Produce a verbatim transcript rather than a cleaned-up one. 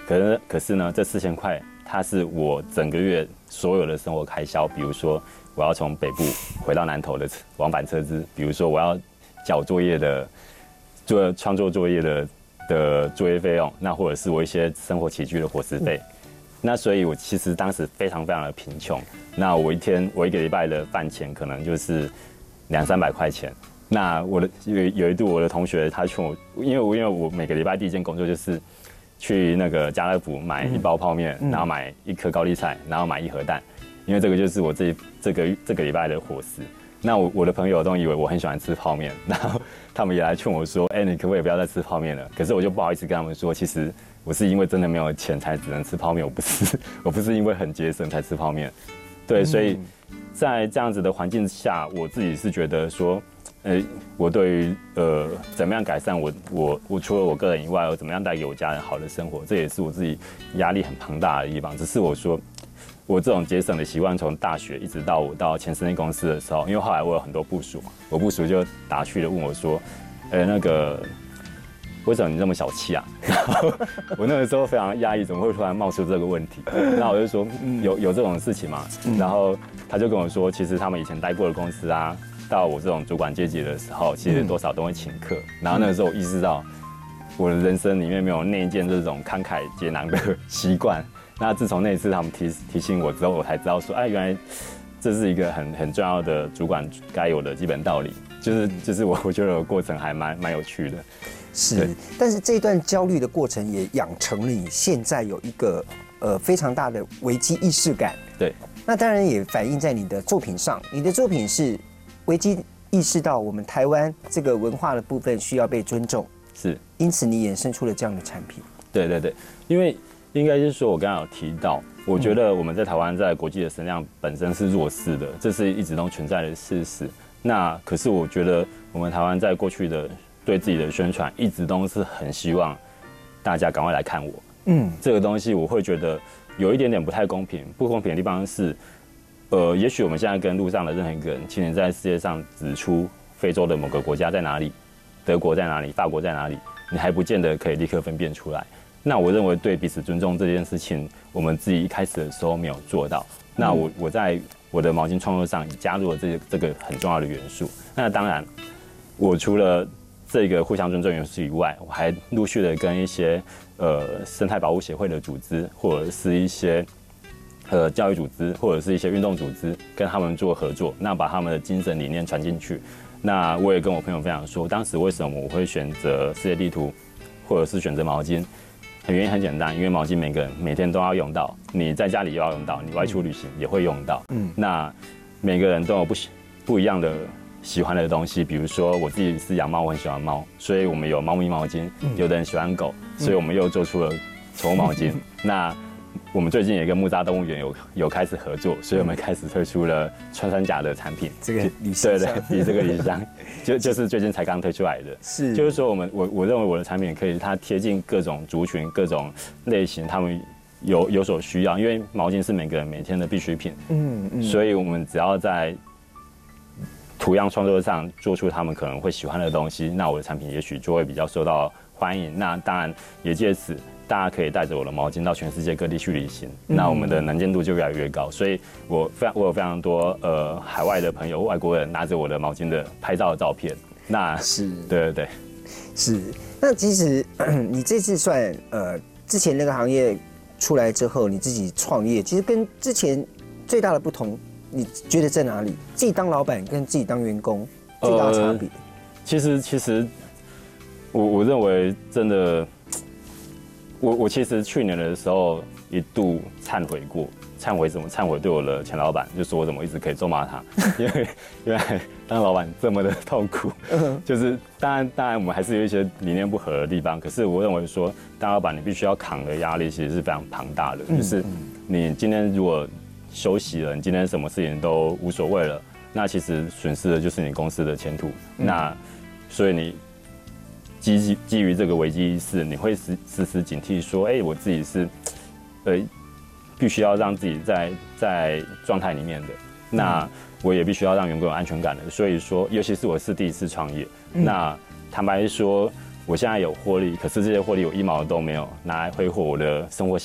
可是可是呢，这四千块它是我整个月所有的生活开销，比如说我要从北部回到南投的往返车资，比如说我要缴作业的做创作作业的的作业费用，那或者是我一些生活起居的伙食费。那所以我其实当时非常非常的贫穷，那我一天我一个礼拜的饭钱可能就是两三百块钱。那我的有有一度我的同学他劝我，因为我因为我每个礼拜第一件工作就是去那个家乐福买一包泡面，嗯、然后买一颗高丽菜，然后买一盒蛋，因为这个就是我这这个这个礼拜的伙食。那我我的朋友都以为我很喜欢吃泡面，然后他们也来劝我说：“哎、欸，你可不可以不要再吃泡面了？”可是我就不好意思跟他们说，其实我是因为真的没有钱才只能吃泡面，我不是我不是因为很节省才吃泡面。对，所以在这样子的环境下，我自己是觉得说。呃，我对于呃怎么样改善我我我除了我个人以外，我怎么样带给我家人好的生活，这也是我自己压力很庞大的地方。只是我说，我这种节省的习惯，从大学一直到我到前十年公司的时候，因为后来我有很多部属嘛，我部属就打趣的问我说，呃，那个为什么你这么小气啊？然后我那个时候非常压抑，怎么会突然冒出这个问题？那我就说有有这种事情嘛，然后他就跟我说，其实他们以前待过的公司啊。到我这种主管阶级的时候，其实多少都会请客。嗯、然后那个时候我意识到，我的人生里面没有内建这种慷慨解囊的习惯。那自从那一次他们提提醒我之后，我才知道说，哎，原来这是一个很很重要的主管该有的基本道理。就是就是我我觉得过程还蛮蛮有趣的。 是，但是这段焦虑的过程也养成了你现在有一个呃非常大的危机意识感。 对。 那当然也反映在你的作品上，你的作品是。危机意识到我们台湾这个文化的部分需要被尊重， 是， 因此你衍生出了这样的产品。 对对对，因为应该是说，我刚刚有提到，我觉得我们在台湾在国际的声量本身是弱势的，这是一直都存在的事实。那可是我觉得我们台湾在过去的对自己的宣传，一直都是很希望大家赶快来看我。嗯，这个东西我会觉得有一点点不太公平，不公平的地方是。呃，也许我们现在跟路上的任何一个人，请你在世界上指出非洲的某个国家在哪里，德国在哪里，法国在哪里，你还不见得可以立刻分辨出来。那我认为对彼此尊重这件事情，我们自己一开始的时候没有做到。那我我在我的毛巾创作上也加入了这这个很重要的元素。那当然，我除了这个互相尊重元素以外，我还陆续的跟一些呃生态保护协会的组织，或者是一些。呃，教育组织或者是一些运动组织跟他们做合作，那把他们的精神理念传进去。那我也跟我朋友分享说，当时为什么我会选择世界地图，或者是选择毛巾？很原因很简单，因为毛巾每个人每天都要用到，你在家里也要用到，你外出旅行也会用到。嗯，那每个人都有不不一样的喜欢的东西，比如说我自己是养猫，我很喜欢猫，所以我们有猫咪毛巾；有的人喜欢狗，所以我们又做出了宠物毛巾。那我们最近也跟木栅动物园有有开始合作，所以我们开始推出了穿山甲的产品。 这个李香， 对对，比这个李香，就就是最近才刚推出来的。 是， 就是说我们我我认为我的产品可以它贴近各种族群、各种类型，他们有有所需要，因为毛巾是每个人每天的必需品。嗯嗯，所以我们只要在图样创作上做出他们可能会喜欢的东西，那我的产品也许就会比较受到欢迎。那当然也借此。大家可以带着我的毛巾到全世界各地去旅行，嗯、那我们的能见度就越来越高。所以我非常我有非常多呃海外的朋友、外国人拿着我的毛巾的拍照的照片。那是， 对对对， 是。那其实你这次算呃之前那个行业出来之后，你自己创业，其实跟之前最大的不同，你觉得在哪里？自己当老板跟自己当员工最大的差别？呃、 其实其实我我认为真的。我我其实去年的时候一度忏悔过，忏悔什么？忏悔对我的前老板，就说我怎么一直可以咒骂他，因为因为当老板这么的痛苦，就是当然当然我们还是有一些理念不合的地方，可是我认为说当老板你必须要扛的压力其实是非常庞大的，就是你今天如果休息了，你今天什么事情都无所谓了，那其实损失的就是你公司的前途，那所以你。基基于这个危机意识，你会时时时警惕说，哎、欸，我自己是，呃，必须要让自己在在状态里面的。那我也必须要让员工有安全感的。所以说，尤其是我是第一次创业，嗯、那坦白说， 我现在有获利，可是这些获利我一毛都没有拿来挥霍我的生活